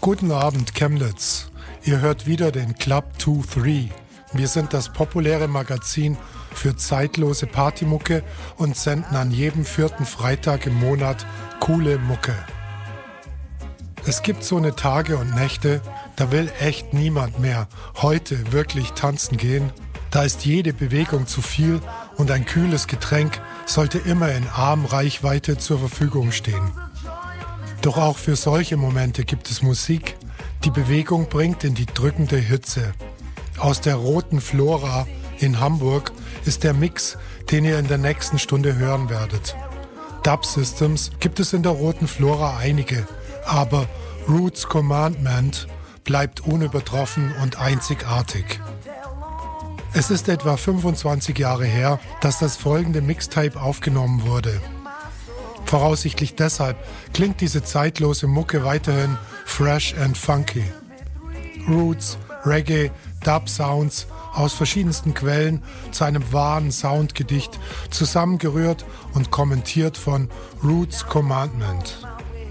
Guten Abend, Chemnitz. Ihr hört wieder den Club 23. Wir sind das populäre Magazin für zeitlose Partymucke und senden an jedem 4. Freitag im Monat coole Mucke. Es gibt so eine Tage und Nächte, da will echt niemand mehr heute wirklich tanzen gehen. Da ist jede Bewegung zu viel und ein kühles Getränk sollte immer in Armreichweite zur Verfügung stehen. Doch auch für solche Momente gibt es Musik, die Bewegung bringt in die drückende Hitze. Aus der Roten Flora in Hamburg ist der Mix, den ihr in der nächsten Stunde hören werdet. Dub Systems gibt es in der Roten Flora einige, aber Roots Commandment bleibt unübertroffen und einzigartig. Es ist etwa 25 Jahre her, dass das folgende Mixtape aufgenommen wurde. Voraussichtlich deshalb klingt diese zeitlose Mucke weiterhin fresh and funky. Roots, Reggae, Dub-Sounds aus verschiedensten Quellen zu einem wahren Soundgedicht, zusammengerührt und kommentiert von Roots Commandment.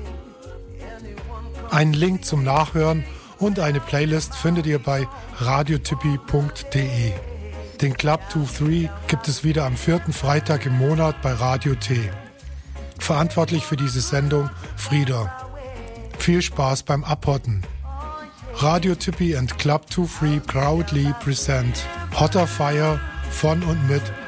Einen Link zum Nachhören und eine Playlist findet ihr bei radiotipi.de. Den Club 23 gibt es wieder am 4. Freitag im Monat bei Radio T. Verantwortlich für diese Sendung Frieda. Viel Spaß beim Abhotten. Radio Tipi and Club 23 proudly present Hotter Fire von und mit